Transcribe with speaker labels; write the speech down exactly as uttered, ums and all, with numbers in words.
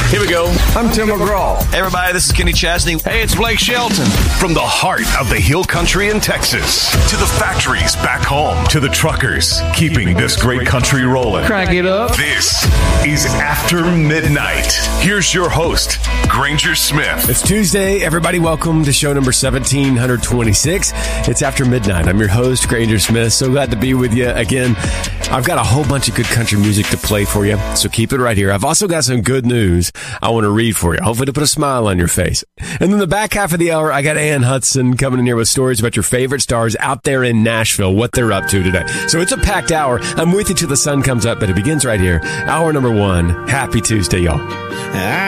Speaker 1: Here we go.
Speaker 2: I'm Tim McGraw.
Speaker 1: Hey, everybody, this is Kenny Chesney.
Speaker 3: Hey, it's Blake Shelton.
Speaker 4: From the heart of the Hill Country in Texas to the factories back home to the truckers keeping this great country rolling.
Speaker 3: Crank it up.
Speaker 4: This is After Midnight. Here's your host, Granger Smith.
Speaker 2: It's Tuesday. Everybody, welcome to show number seventeen twenty-six. It's After Midnight. I'm your host, Granger Smith. So glad to be with you again. I've got a whole bunch of good country music to play for you, so keep it right here. I've also got some good news I want to read for you, hopefully to put a smile on your face. And then the back half of the hour, I got Ann Hudson coming in here with stories about your favorite stars out there in Nashville, what they're up to today. So it's a packed hour. I'm with you till the sun comes up, but it begins right here. Hour number one. Happy Tuesday, y'all.
Speaker 5: I